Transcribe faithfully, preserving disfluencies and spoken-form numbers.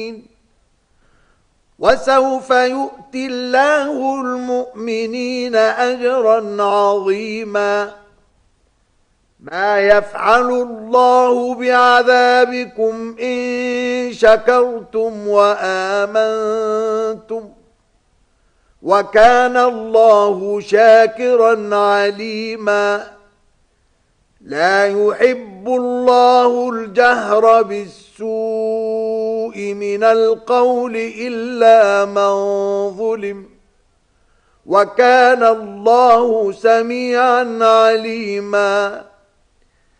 وسوف يؤتي الله المؤمنين أجرا عظيما ما يفعل الله بعذابكم إن شكرتم وآمنتم وكان الله شاكرا عليما لا يحب الله الجهر بالسوء من القول إلا من ظلم وكان الله سميعا عليما